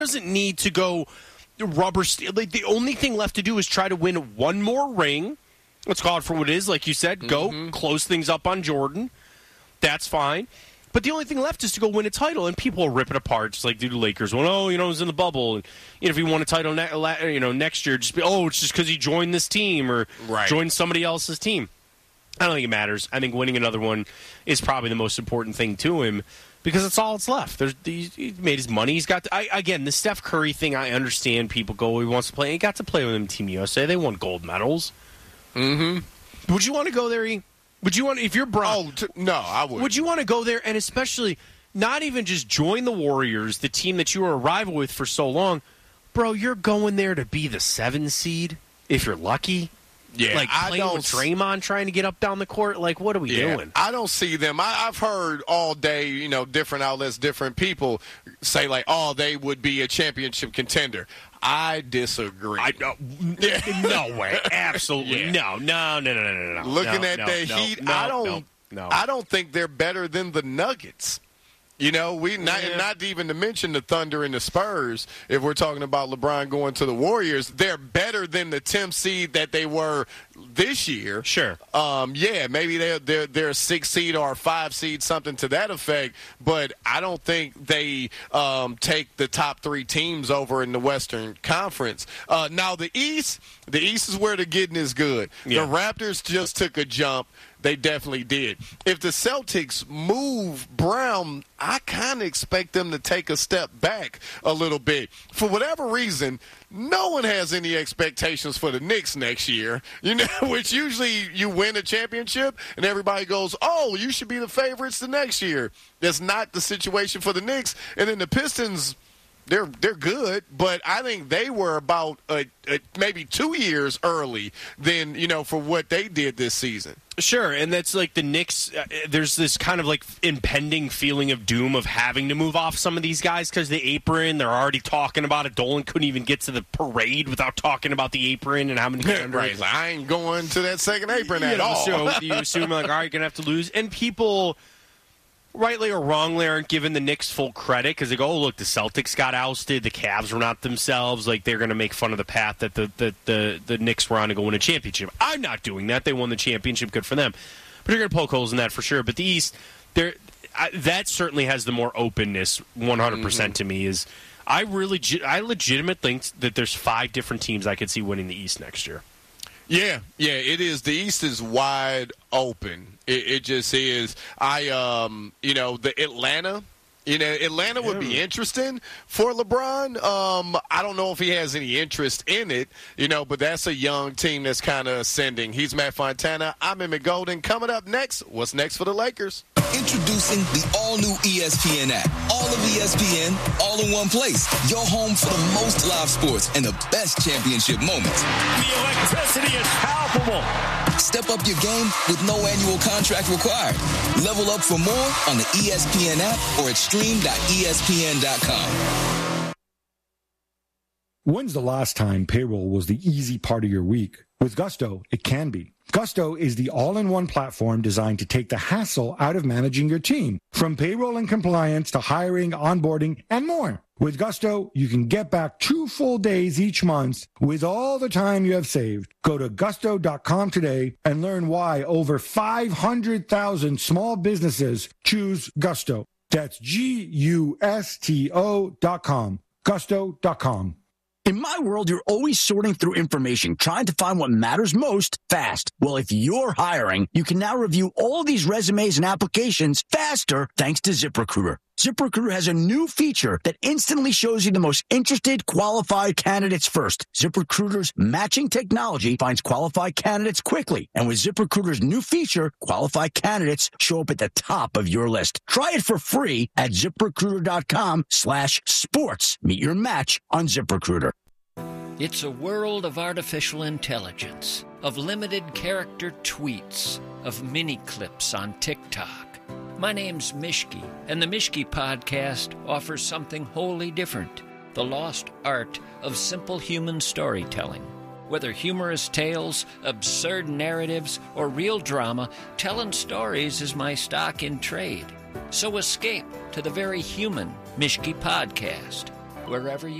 doesn't need to go rubber steel. Like, the only thing left to do is try to win one more ring. Let's call it for what it is. Like you said, go close things up on Jordan. That's fine. But the only thing left is to go win a title, and people will rip it apart, just like do the Lakers. Well, it was in the bubble. And, if he won a title next year, just be, it's just because he joined this team or joined somebody else's team. I don't think it matters. I think winning another one is probably the most important thing to him because it's all that's left. He made his money. He's got again, the Steph Curry thing, I understand people go, he wants to play. He got to play with him Team USA. They won gold medals. Mm-hmm. Would you want to go there, E? Would you want, if you're Bron? No, I wouldn't. Would you want to go there and especially not even just join the Warriors, the team that you were a rival with for so long? Bro, you're going there to be the 7 seed if you're lucky. Yeah, like playing with Draymond trying to get up down the court. Like, what are we doing? I don't see them. I've heard all day, different outlets, different people say like, they would be a championship contender. I disagree. No way. Absolutely. No. Looking at the Heat, I don't think they're better than the Nuggets. Not even to mention the Thunder and the Spurs. If we're talking about LeBron going to the Warriors, they're better than the 10th seed that they were this year. Sure. Maybe they're a 6 seed or a 5 seed, something to that effect. But I don't think they take the top 3 teams over in the Western Conference. Now the East is where the getting is good. Yeah. The Raptors just took a jump. They definitely did. If the Celtics move Brown, I kind of expect them to take a step back a little bit. For whatever reason, no one has any expectations for the Knicks next year, which usually you win a championship and everybody goes, you should be the favorites the next year. That's not the situation for the Knicks. And then the Pistons, they're good, but I think they were about maybe 2 years early than, for what they did this season. Sure, and that's like the Knicks. There's this kind of like impending feeling of doom of having to move off some of these guys because the apron. They're already talking about it. Dolan couldn't even get to the parade without talking about the apron and how many. Right, I ain't going to that second apron at all. So you assume like, all right, you're gonna have to lose, and people, rightly or wrongly, aren't giving the Knicks full credit because they go, look, the Celtics got ousted, the Cavs were not themselves. Like, they're going to make fun of the path that the Knicks were on to go win a championship. I'm not doing that. They won the championship. Good for them. But you're going to poke holes in that for sure. But the East, that certainly has the more openness, 100% to me. Is I legitimately think that there's 5 different teams I could see winning the East next year. Yeah, it is. The East is wide open. It just is. The Atlanta. Atlanta would be interesting for LeBron. I don't know if he has any interest in it, but that's a young team that's kind of ascending. He's Matt Fontana. I'm Emmett Golden. Coming up next, what's next for the Lakers? Introducing the all-new ESPN app. All of ESPN, all in one place. Your home for the most live sports and the best championship moments. The electricity is palpable. Step up your game with no annual contract required. Level up for more on the ESPN app or at stream.espn.com. When's the last time payroll was the easy part of your week? With Gusto, it can be. Gusto is the all-in-one platform designed to take the hassle out of managing your team, from payroll and compliance to hiring, onboarding, and more. With Gusto, you can get back 2 full days each month with all the time you have saved. Go to gusto.com today and learn why over 500,000 small businesses choose Gusto. That's Gusto.com. Gusto.com. In my world, you're always sorting through information, trying to find what matters most fast. Well, if you're hiring, you can now review all these resumes and applications faster thanks to ZipRecruiter. ZipRecruiter has a new feature that instantly shows you the most interested, qualified candidates first. ZipRecruiter's matching technology finds qualified candidates quickly. And with ZipRecruiter's new feature, qualified candidates show up at the top of your list. Try it for free at ZipRecruiter.com/sports. Meet your match on ZipRecruiter. It's a world of artificial intelligence, of limited character tweets, of mini clips on TikTok. My name's Mishki, and the Mishki Podcast offers something wholly different, the lost art of simple human storytelling. Whether humorous tales, absurd narratives, or real drama, telling stories is my stock in trade. So escape to the very human Mishki Podcast. wherever you